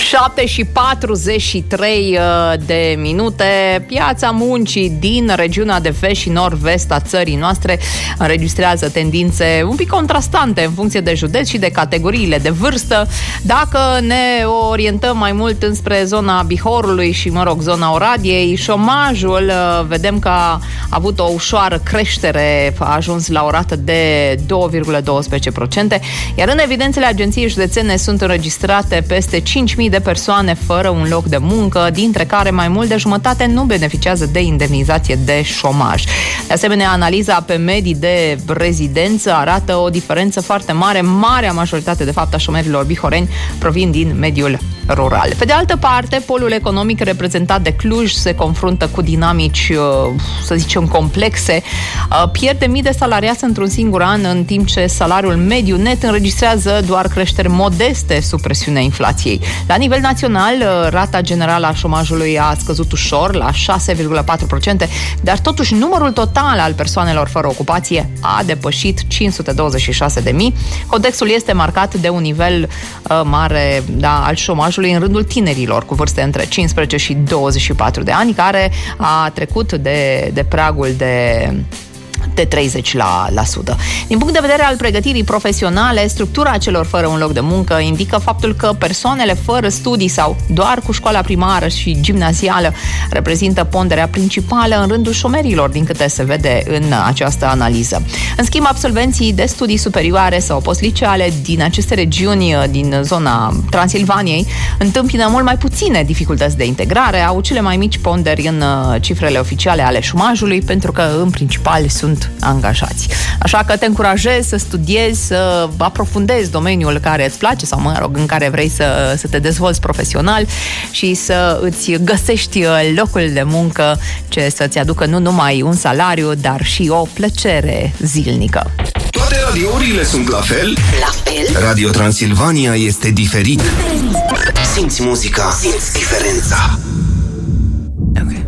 7:43 de minute. Piața muncii din regiunea de vest și nord-vest a țării noastre înregistrează tendințe un pic contrastante în funcție de județ și de categoriile de vârstă. Dacă ne orientăm mai mult înspre zona Bihorului și, zona Oradiei, șomajul vedem că a avut o ușoară creștere, a ajuns la o rată de 2,12%, iar în evidențele Agenției Județene sunt înregistrate peste 5.000 de persoane fără un loc de muncă, dintre care mai mult de jumătate nu beneficiază de indemnizație de șomaj. De asemenea, analiza pe medii de rezidență arată o diferență foarte mare. Marea majoritate, de fapt, a șomerilor bihoreni provin din mediul rural. Pe de altă parte, polul economic reprezentat de Cluj se confruntă cu dinamici, să zicem, complexe. Pierde mii de salariați într-un singur an, în timp ce salariul mediu net înregistrează doar creșteri modeste sub presiunea inflației. La nivel național, rata generală a șomajului a scăzut ușor la 6,4%, dar totuși numărul total al persoanelor fără ocupație a depășit 526.000. Contextul este marcat de un nivel mare al șomajului în rândul tinerilor cu vârste între 15 și 24 de ani, care a trecut de pragul de 30%. Din punct de vedere al pregătirii profesionale, structura celor fără un loc de muncă indică faptul că persoanele fără studii sau doar cu școala primară și gimnazială reprezintă ponderea principală în rândul șomerilor, din câte se vede în această analiză. În schimb, absolvenții de studii superioare sau postliceale din aceste regiuni, din zona Transilvaniei, întâmpină mult mai puține dificultăți de integrare, au cele mai mici ponderi în cifrele oficiale ale șomajului, pentru că, în principal, sunt angajați. Așa că te încurajez să studiezi, să aprofundezi domeniul care îți place sau, în care vrei să te dezvolți profesional și să îți găsești locul de muncă ce să-ți aducă nu numai un salariu, dar și o plăcere zilnică. Toate radiourile sunt la fel? La fel? Radio Transilvania este diferit. Simți muzica, simți diferența.